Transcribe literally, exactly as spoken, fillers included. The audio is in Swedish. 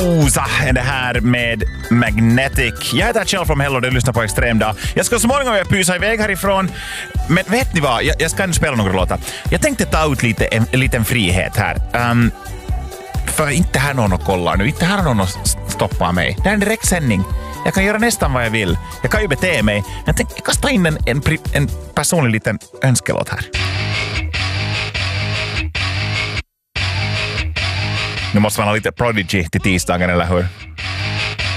Medusa är det här med Magnetic. Jag heter Kjell från Hello och du lyssnar på Extrem dag. Jag ska så småningom pysa iväg härifrån. Men vet ni vad? Jag, jag ska inte spela några låtar. Jag tänkte ta ut lite, en, en liten frihet här. Um, för inte här någon att kolla nu. Inte här någon att stoppa mig. Det är en direktsändning. Jag kan göra nästan vad jag vill. Jag kan ju bete mig. Jag tänkte jag kasta in en, en, en personlig liten önskelåt här. Nu måste man ha lite Prodigy till tisdagen, eller hur?